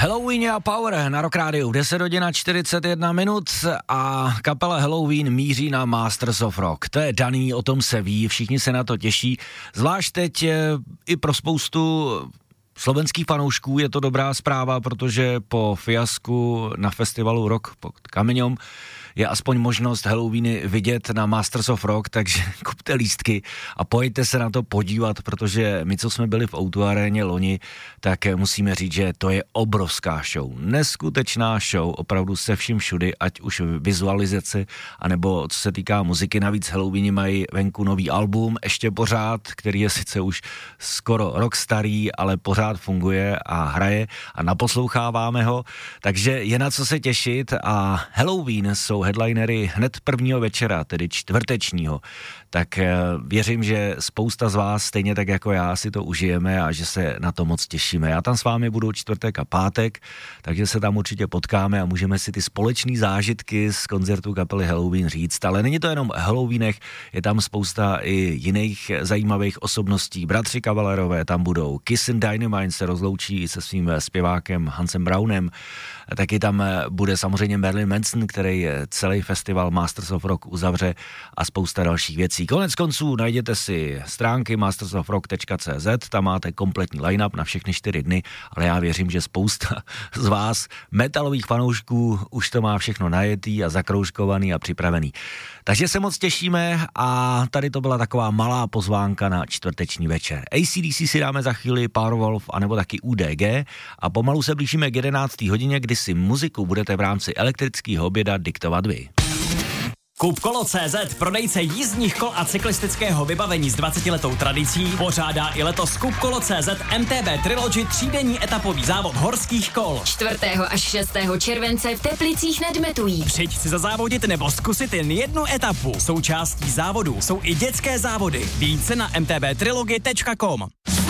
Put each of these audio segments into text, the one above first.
Halloween a Power na Rock Rádiu, 10 hodin a 41 minut a kapela Halloween míří na Masters of Rock. To je daný, o tom se ví, všichni se na to těší, zvlášť teď i pro spoustu slovenských fanoušků je to dobrá zpráva, protože po fiasku na festivalu Rock pod Kameňom je aspoň možnost Halloweeny vidět na Masters of Rock, takže kupte lístky a pojďte se na to podívat, protože my, co jsme byli v O2 aréně loni, tak musíme říct, že to je obrovská show. Neskutečná show, opravdu se vším všudy, ať už vizualizace, anebo co se týká muziky. Navíc Halloweeny mají venku nový album, ještě pořád, který je sice už skoro rok starý, ale pořád funguje a hraje a naposloucháváme ho, takže je na co se těšit a Halloween jsou headlinery hned prvního večera, tedy čtvrtečního, tak věřím, že spousta z vás, stejně tak jako já, si to užijeme a že se na to moc těšíme. Já tam s vámi budu čtvrtek a pátek, takže se tam určitě potkáme a můžeme si ty společné zážitky z koncertu kapely Halloween říct, ale není to jenom o Halloweenech, je tam spousta i jiných zajímavých osobností. Bratři Kavalerové tam budou, Kiss and Dynamite se rozloučí se svým zpěvákem Hansem Brownem, taky tam bude samozřejmě Marilyn Manson, který celý festival Masters of Rock uzavře a spousta dalších věcí. Konec konců najděte si stránky mastersofrock.cz, tam máte kompletní line-up na všechny 4 dny, ale já věřím, že spousta z vás metalových fanoušků už to má všechno najetý a zakroužkovaný a připravený. Takže se moc těšíme a tady to byla taková malá pozvánka na čtvrteční večer. AC/DC si dáme za chvíli, Powerwolf anebo taky UDG a pomalu se blížíme k 11. hodině, kdy si muziku budete v rámci elektrického oběda diktovat vy. Kupkolo.cz, prodejce jízdních kol a cyklistického vybavení s 20letou tradicí, pořádá i letos Kupkolo.cz MTB Trilogy 3denní etapový závod horských kol. 4. až 6. července v Teplicích nad Metují. Přijď si zazávodit nebo zkusit jen jednu etapu. Součástí závodu jsou i dětské závody. Více na mtbtrilogy.com.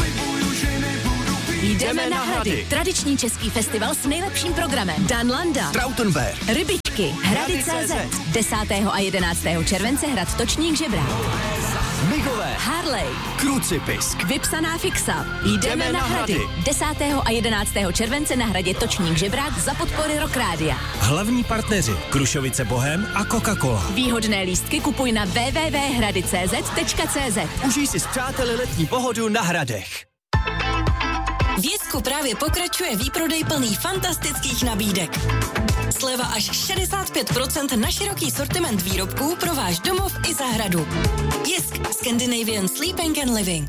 Jdeme na Hrady. Tradiční český festival s nejlepším programem. Dan Landa, Trautenberg, Rybičky, Hrady.cz. 10. a 11. července hrad Točník Žebrák. Migové, Harley, Krucipisk, Vypsaná fixa. Jdeme na Hrady. 10. a 11. července na hradě Točník Žebrák za podpory Rock Rádia. Hlavní partneři Krušovice Bohem a Coca-Cola. Výhodné lístky kupuj na www.hrady.cz. Užij si s přáteli letní pohodu na Hradech. V Jesku právě pokračuje výprodej plný fantastických nabídek. Sleva až 65% na široký sortiment výrobků pro váš domov i zahradu. Jesk, Scandinavian Sleeping and Living.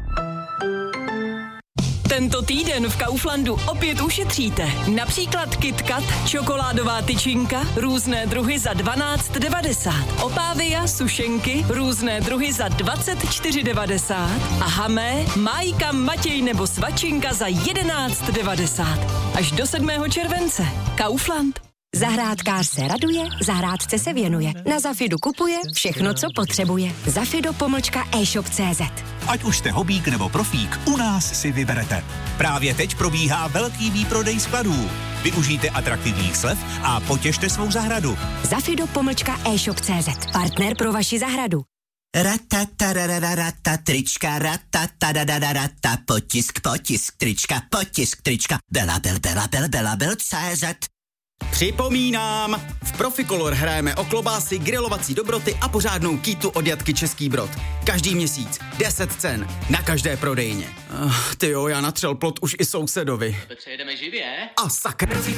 Tento týden v Kauflandu opět ušetříte. Například KitKat, čokoládová tyčinka, různé druhy za 12,90. Opávia, sušenky, různé druhy za 24,90. A hamé, májka, matěj nebo svačinka za 11,90. Až do 7. července. Kaufland. Zahrádkář se raduje, zahrádce se věnuje. Na Zafidu kupuje všechno, co potřebuje. Zafido-e-shop.cz. Ať už jste hobík nebo profík, u nás si vyberete. Právě teď probíhá velký výprodej skladů. Využijte atraktivních slev a potěšte svou zahradu. Zafido-e-shop.cz. Partner pro vaši zahradu. Rata, trička, rata, potisk, trička, Belabel.cz. Připomínám, v Proficolor hrajeme o klobásy, grilovací dobroty a pořádnou kýtu od Jatky Český Brod. Každý měsíc 10 cen na každé prodejně. Tyjo, já natřel plot už i sousedovi. Přejedeme živě? A sakra.